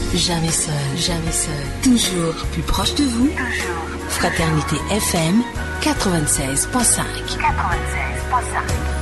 Jamais seul, jamais seul. Toujours plus proche de vous. Toujours. Fraternité FM 96.5. 96.5.